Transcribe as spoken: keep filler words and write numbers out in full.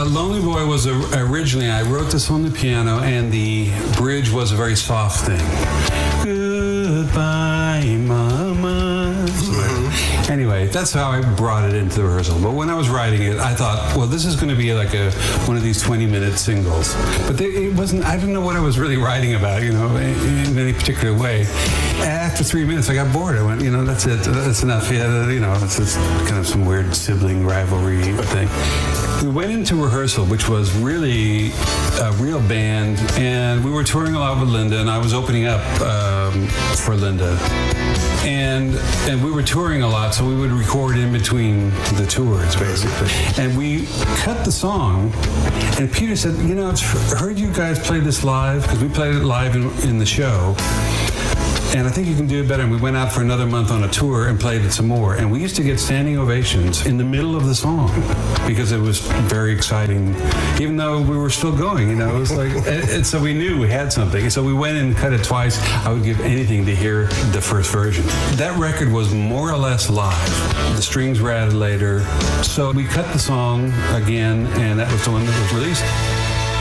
Lonely Boy was a, originally, I wrote this on the piano, and the bridge was a very soft thing. Goodbye, Mama. Mm-hmm. Anyway, that's how I brought it into the rehearsal. But when I was writing it, I thought, well, this is going to be like a one of these twenty-minute singles. But they, it wasn't, I didn't know what I was really writing about, you know, in, in any particular way. After three minutes, I got bored. I went, you know, that's it. That's enough. Yeah, you know, it's just kind of some weird sibling rivalry thing. We went into rehearsal, which was really a real band, and we were touring a lot with Linda, and I was opening up um, for Linda. And and we were touring a lot, so we would record in between the tours, basically. And we cut the song, and Peter said, you know, I've heard you guys play this live, because we played it live in, in the show. And I think you can do it better. And we went out for another month on a tour and played it some more. And we used to get standing ovations in the middle of the song because it was very exciting, even though we were still going, you know. It was like, and, and so we knew we had something. And so we went and cut it twice. I would give anything to hear the first version. That record was more or less live. The strings were added later. So we cut the song again, and that was the one that was released.